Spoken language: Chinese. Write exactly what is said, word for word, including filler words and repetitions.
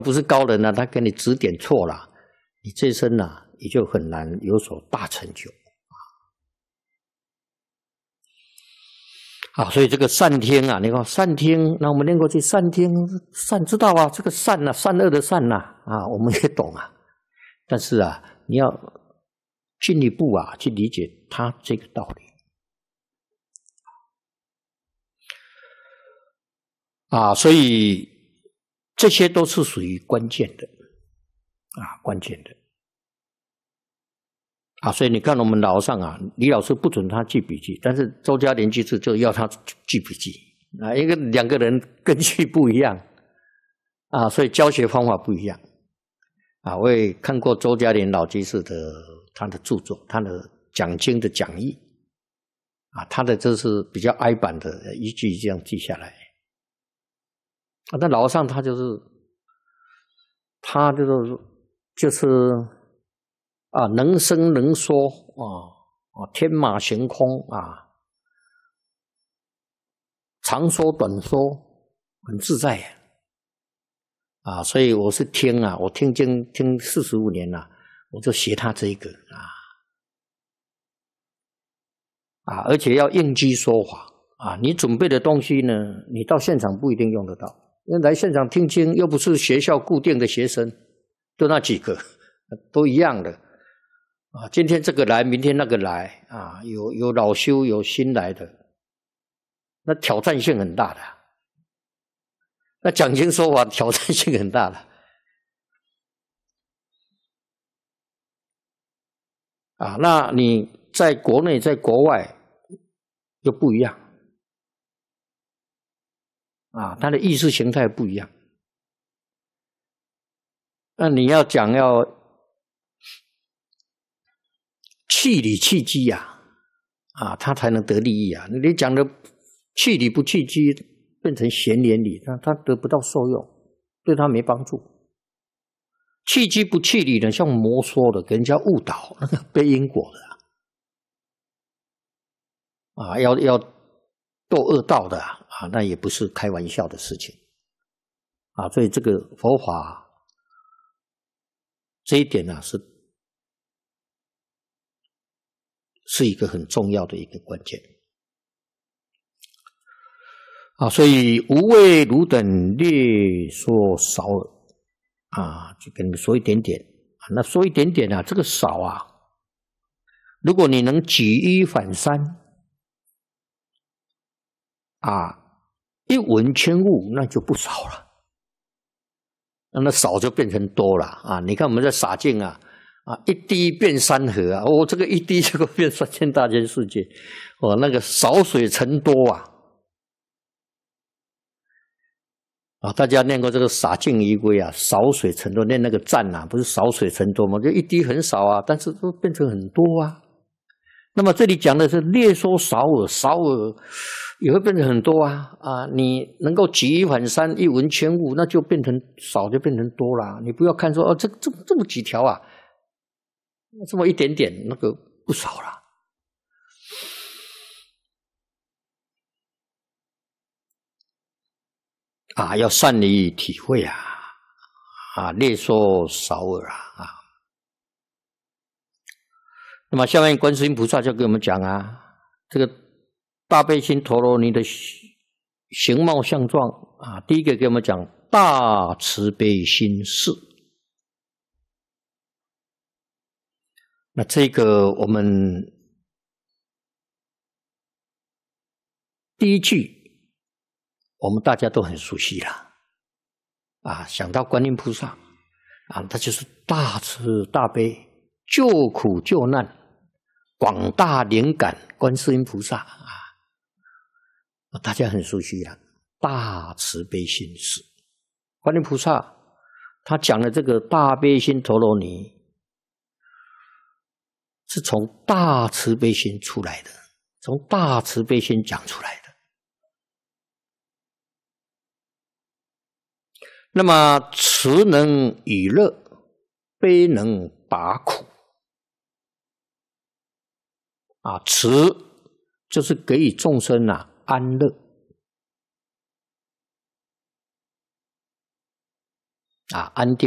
不是高人啊，他给你指点错了，你这一生啊也就很难有所大成就啊。所以这个善听啊，你看善听，那我们念过去善听善知道啊，这个善啊，善恶的善呐 啊, 啊，我们也懂啊。但是啊，你要进一步啊去理解他这个道理啊，所以这些都是属于关键的啊，关键的啊。所以你看我们老上啊，李老师不准他记笔记，但是周嘉玲居士就要他记笔记啊，因为两个人根据不一样啊，所以教学方法不一样啊。我也看过周嘉玲老居士的他的著作，他的讲经的讲义啊，他的这是比较挨版的，一句这样记下来啊。但老和尚他就是他就是就是啊，能生能说啊，啊，天马行空啊，长说短说，很自在呀啊。所以我是听啊，我听经听四十五年了、啊，我就学他这一个啊啊，而且要应机说法啊。你准备的东西呢，你到现场不一定用得到，因为来现场听经又不是学校固定的学生，就那几个，都一样的。啊，今天这个来，明天那个来啊，有有老修，有新来的，那挑战性很大的。那讲经说法挑战性很大的啊。那你在国内，在国外又不一样啊，它的意识形态不一样。那你要讲要气理气机呀，啊，他才能得利益啊。你讲的气理不气机，变成闲言理，他他得不到受用，对他没帮助。气机不气理呢，像魔说的，给人家误导，那个背因果的啊，要要堕恶道的啊，那也不是开玩笑的事情啊。所以这个佛法这一点呢、啊，是。是一个很重要的一个关键啊。所以无畏汝等略说少耳啊，就跟你们说一点点啊。那说一点点啊，这个少啊，如果你能举一反三啊，一闻千悟，那就不少了。那少就变成多了啊。你看我们在洒净啊。啊，一滴变山河啊！哦，这个一滴这个变三千大千世界，哦，那个少水成多啊！啊，大家念过这个洒净仪规啊，少水成多，念那个赞啊，不是少水成多吗？就一滴很少啊，但是都变成很多啊。那么这里讲的是略说少耳，少耳也会变成很多啊啊！你能够举一反三，一闻千悟，那就变成少，就变成多了。你不要看说哦，这这这么几条啊。这么一点点，那个不少了啊！要善于体会啊，啊，略说少耳啊啊。那么下面观世音菩萨就给我们讲啊，这个大悲心陀罗尼的形貌相状啊，第一个给我们讲大慈悲心事。那这个我们第一句，我们大家都很熟悉了啊，想到观音菩萨啊，他就是大慈大悲、救苦救难、广大灵感观世音菩萨啊，大家很熟悉了。大慈悲心事，观音菩萨他讲的这个大悲心陀罗尼。是从大慈悲心出来的，从大慈悲心讲出来的。那么慈能以乐，悲能拔苦啊，慈就是给予众生啊安乐啊，安定。